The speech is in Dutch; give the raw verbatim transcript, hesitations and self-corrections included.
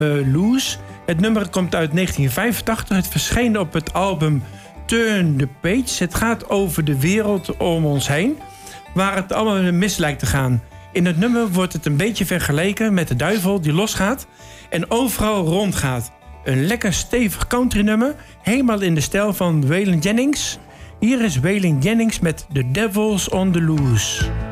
uh, Loose. Het nummer komt uit negentien vijfentachtig. Het verscheen op het album Turn the Page. Het gaat over de wereld om ons heen, waar het allemaal mis lijkt te gaan. In het nummer wordt het een beetje vergeleken met de duivel die losgaat en overal rondgaat. Een lekker stevig country nummer, helemaal in de stijl van Waylon Jennings. Hier is Waylon Jennings met The Devil's on the Loose.